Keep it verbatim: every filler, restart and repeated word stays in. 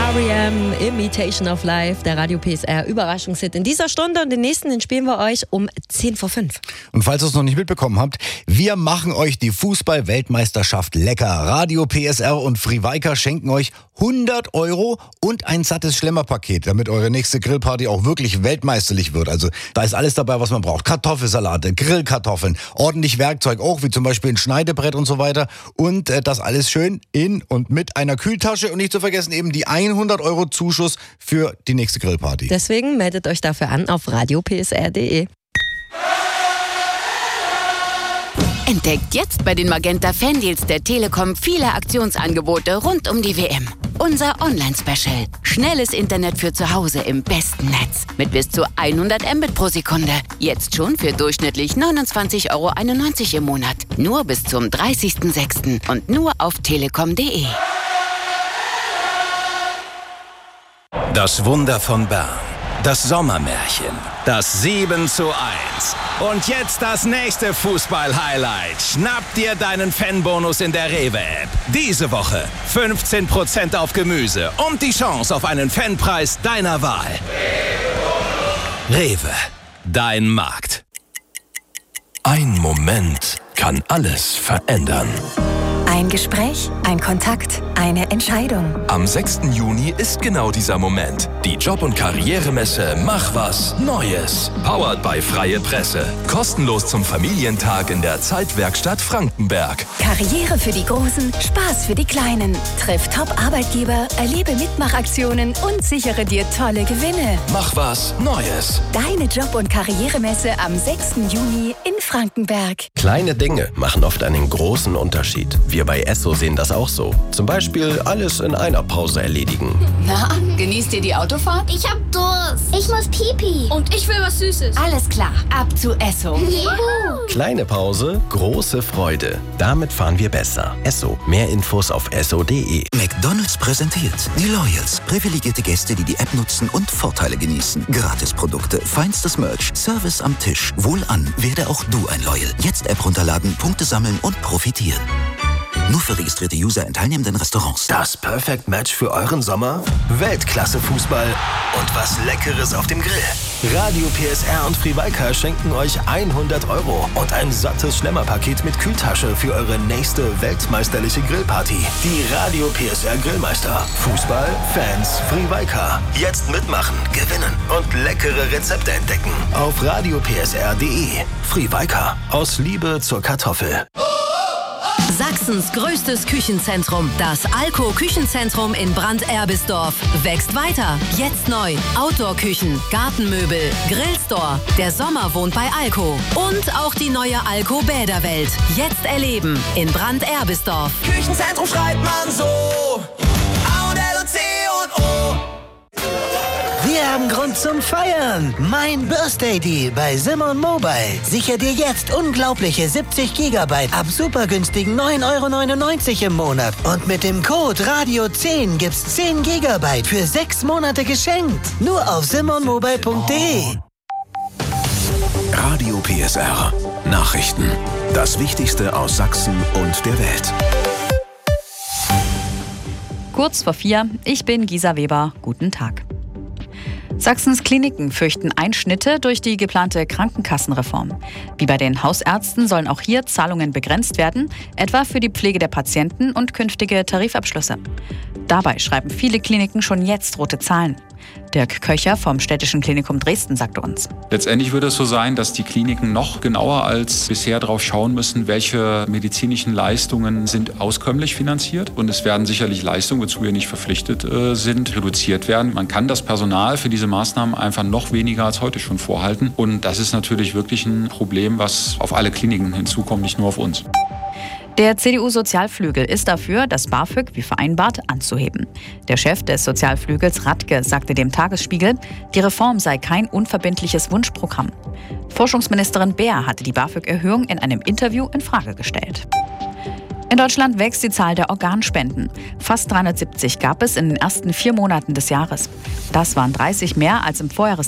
R E M, Imitation of Life, der Radio P S R Überraschungshit in dieser Stunde, und den nächsten, den spielen wir euch um zehn vor fünf. Und falls ihr es noch nicht mitbekommen habt, wir machen euch die Fußball-Weltmeisterschaft lecker. Radio P S R und Frivaika schenken euch hundert Euro und ein sattes Schlemmerpaket, damit eure nächste Grillparty auch wirklich weltmeisterlich wird. Also da ist alles dabei, was man braucht. Kartoffelsalate, Grillkartoffeln, ordentlich Werkzeug auch, wie zum Beispiel ein Schneidebrett und so weiter. Und äh, das alles schön in und mit einer Kühltasche, und nicht zu vergessen eben die hundert Euro Zuschuss für die nächste Grillparty. Deswegen meldet euch dafür an auf radio p s r punkt d e. Entdeckt jetzt bei den Magenta Fandeals der Telekom viele Aktionsangebote rund um die W M. Unser Online-Special. Schnelles Internet für zu Hause im besten Netz. Mit bis zu hundert Mbit pro Sekunde. Jetzt schon für durchschnittlich neunundzwanzig Euro einundneunzig im Monat. Nur bis zum dreißigsten sechsten und nur auf telekom punkt d e. Das Wunder von Bern. Das Sommermärchen. Das sieben zu eins. Und jetzt das nächste Fußball-Highlight. Schnapp dir deinen Fanbonus in der Rewe-App. Diese Woche fünfzehn Prozent auf Gemüse und die Chance auf einen Fanpreis deiner Wahl. Rewe. Dein Markt. Ein Moment kann alles verändern. Ein Gespräch, ein Kontakt, eine Entscheidung. Am sechsten Juni ist genau dieser Moment. Die Job- und Karrieremesse Mach was Neues. Powered by Freie Presse. Kostenlos zum Familientag in der Zeitwerkstatt Frankenberg. Karriere für die Großen, Spaß für die Kleinen. Triff Top-Arbeitgeber, erlebe Mitmachaktionen und sichere dir tolle Gewinne. Mach was Neues. Deine Job- und Karrieremesse am sechsten Juni in Frankenberg. Kleine Dinge machen oft einen großen Unterschied. Wir bei Esso sehen das auch so. Zum Beispiel alles in einer Pause erledigen. Na, genießt ihr die Autofahrt? Ich hab Durst. Ich muss Pipi. Und ich will was Süßes. Alles klar, ab zu Esso. Juhu. Kleine Pause, große Freude. Damit fahren wir besser. Esso. Mehr Infos auf esso punkt d e. McDonald's präsentiert die Loyals. Privilegierte Gäste, die die App nutzen und Vorteile genießen. Gratisprodukte, feinstes Merch, Service am Tisch. Wohlan, werde auch du ein Loyal. Jetzt App runterladen, Punkte sammeln und profitieren. Nur für registrierte User in teilnehmenden Restaurants. Das Perfect Match für euren Sommer? Weltklasse-Fußball und was Leckeres auf dem Grill. Radio P S R und Frivaika schenken euch hundert Euro und ein sattes Schlemmerpaket mit Kühltasche für eure nächste weltmeisterliche Grillparty. Die Radio P S R Grillmeister. Fußball, Fans, Frivaika. Jetzt mitmachen, gewinnen und leckere Rezepte entdecken. Auf radio p s r punkt d e. Frivaika. Aus Liebe zur Kartoffel. Sachsens größtes Küchenzentrum, das Alko Küchenzentrum in Brand-Erbisdorf, wächst weiter. Jetzt neu. Outdoor-Küchen, Gartenmöbel, Grillstore. Der Sommer wohnt bei Alko. Und auch die neue Alko Bäderwelt. Jetzt erleben in Brand-Erbisdorf. Küchenzentrum schreibt man so. A und L und C und O. Wir haben Grund zum Feiern. Mein Birthday Deal bei Simon Mobile. Sicher dir jetzt unglaubliche siebzig Gigabyte ab super günstigen neun Euro neunundneunzig im Monat. Und mit dem Code Radio zehn gibt's zehn Gigabyte für sechs Monate geschenkt. Nur auf simon mobile punkt d e. Radio P S R. Nachrichten. Das Wichtigste aus Sachsen und der Welt. Kurz vor vier, ich bin Gisa Weber. Guten Tag. Sachsens Kliniken fürchten Einschnitte durch die geplante Krankenkassenreform. Wie bei den Hausärzten sollen auch hier Zahlungen begrenzt werden, etwa für die Pflege der Patienten und künftige Tarifabschlüsse. Dabei schreiben viele Kliniken schon jetzt rote Zahlen. Dirk Köcher vom Städtischen Klinikum Dresden sagte uns: Letztendlich wird es so sein, dass die Kliniken noch genauer als bisher darauf schauen müssen, welche medizinischen Leistungen sind auskömmlich finanziert. Und es werden sicherlich Leistungen, wozu wir nicht verpflichtet äh, sind, reduziert werden. Man kann das Personal für diese Maßnahmen einfach noch weniger als heute schon vorhalten. Und das ist natürlich wirklich ein Problem, was auf alle Kliniken hinzukommt, nicht nur auf uns. Der C D U-Sozialflügel ist dafür, das BAföG wie vereinbart anzuheben. Der Chef des Sozialflügels, Radke, sagte dem Tagesspiegel, die Reform sei kein unverbindliches Wunschprogramm. Forschungsministerin Beer hatte die BAföG-Erhöhung in einem Interview in Frage gestellt. In Deutschland wächst die Zahl der Organspenden. Fast dreihundertsiebzig gab es in den ersten vier Monaten des Jahres. Das waren dreißig mehr als im Vorjahres